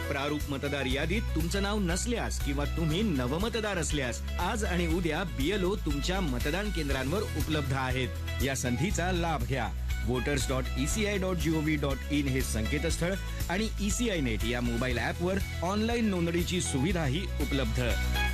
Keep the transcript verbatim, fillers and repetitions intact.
प्रारूप मतदार यादीत तुमचं नाव नसल्यास किंवा तुम्ही नवमतदार असल्यास आज आणि उद्या बीएलओ तुमच्या मतदान केंद्रांवर उपलब्ध आहेत. या संधीचा लाभ घ्या. Voters dot ECI dot G O V dot in हे संकेतस्थळ आणि ईसीआय नेट या मोबाईल ऍपवर ऑनलाईन नोंदणीची सुविधाही उपलब्ध.